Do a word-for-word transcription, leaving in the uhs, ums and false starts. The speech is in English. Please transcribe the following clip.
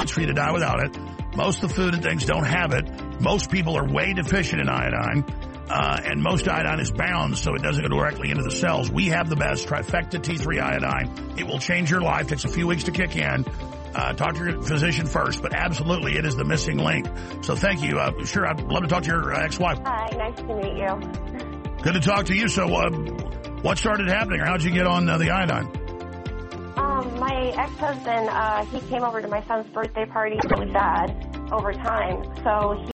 odds for you to die without it. Most of the food and things don't have it. Most people are way deficient in iodine. Uh, and most iodine is bound, so it doesn't go directly into the cells. We have the best Trifecta T three iodine. It will change your life. Takes a few weeks to kick in. Uh, talk to your physician first, but absolutely it is the missing link. So thank you. Uh, sure, I'd love to talk to your uh, ex-wife. Hi, nice to meet you. Good to talk to you. So uh, what started happening, or how'd you get on uh, the iodine? Um, my ex-husband, uh, he came over to my son's birthday party really bad over time. So he